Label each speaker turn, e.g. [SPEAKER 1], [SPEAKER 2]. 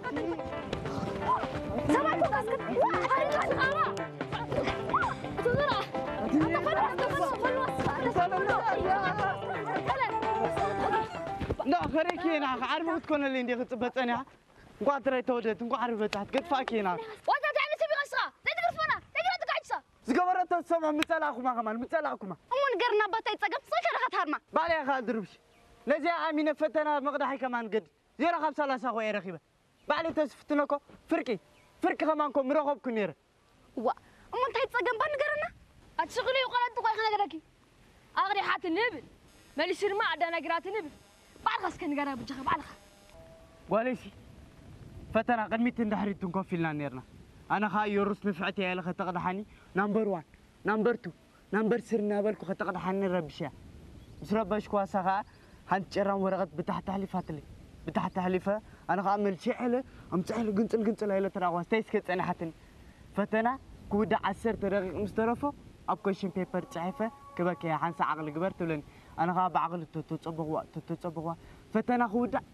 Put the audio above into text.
[SPEAKER 1] لا خريكينا عارفة تكون اللي عندي خطبت أنا نقعد ترى تودت نقعد عرفتها قد فاكينا
[SPEAKER 2] وأنت تعمل سبي غصة لا تقرفنا تقرأ تقعدسا
[SPEAKER 1] زقورت السمع مثلاكما كمان مثلاكما
[SPEAKER 2] أمون قرنا بطي تقف صيكر هتهرما
[SPEAKER 1] بالي خال دربش لجأ أمينة فتنا مقدحي كمان قد زيرا خمسة لا ساقو رخيبة بالي تسفتناكو فرقي كمانكم مرغب كنير
[SPEAKER 2] وا أمون تايت سجن بان قرنا أتشغلي وقالت تقول خنا قرأكي أغري حات النبل مالي سير ما عدنا قرات النبل بعرخ كان قرا بجخ بعرخ
[SPEAKER 1] وليشي فتنا قدمي تندحري تنكو فيلنا نيرنا أنا خاي يرس مفعتي على خطق دحاني نمبر 1 نمبر 2 نمبر سرنا بالكو خطق دحاني ربشة بس ربش كواسها هنجرام ورقة بتحت تحليفات لي بتحت تحليفة أنا خامل شعله أم شعله قنصل هيلا ترى واستيس كت أنا حتن فتنا كودا 10 دقائق مسترفه أبكوشن بيبر تعرفه كبك يا حنس عقل قبرت لين أنا غاب عقل تتصبغ فتنا كودا